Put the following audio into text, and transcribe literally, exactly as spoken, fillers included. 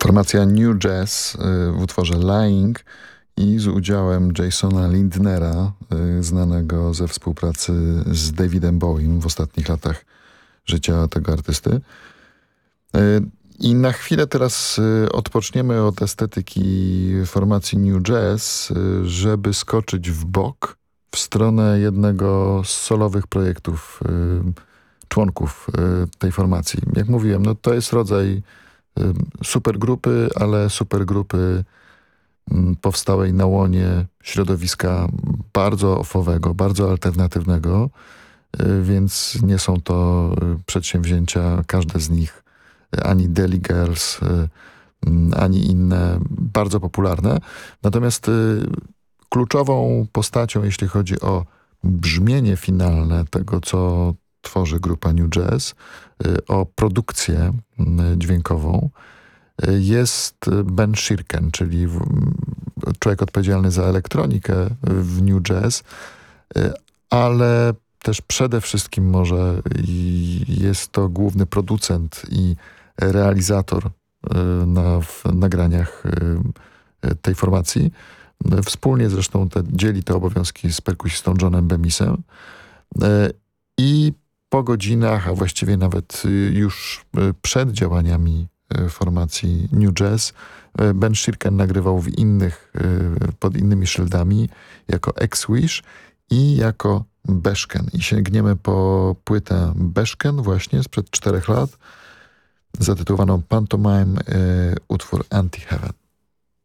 Formacja New Jazz w utworze Lying i z udziałem Jasona Lindnera, znanego ze współpracy z Davidem Bowiem w ostatnich latach życia tego artysty. I na chwilę teraz odpoczniemy od estetyki formacji New Jazz, żeby skoczyć w bok w stronę jednego z solowych projektów członków tej formacji. Jak mówiłem, no to jest rodzaj supergrupy, ale supergrupy powstałej na łonie środowiska bardzo ofowego, bardzo alternatywnego, więc nie są to przedsięwzięcia, każde z nich, ani Deli Girls, ani inne, bardzo popularne. Natomiast kluczową postacią, jeśli chodzi o brzmienie finalne tego, co tworzy grupa New Jazz, o produkcję dźwiękową, jest Ben Shirken, czyli człowiek odpowiedzialny za elektronikę w New Jazz, ale też przede wszystkim może jest to główny producent i realizator na w nagraniach tej formacji. Wspólnie zresztą te, dzieli te obowiązki z perkusistą Johnem Bemisem. I po godzinach, a właściwie nawet już przed działaniami formacji New Jazz, Ben Shirken nagrywał w innych, pod innymi szyldami jako X-Wish i jako Beshken. I sięgniemy po płytę Beshken właśnie sprzed czterech lat, zatytułowaną Pantomime, utwór Anti-Heaven.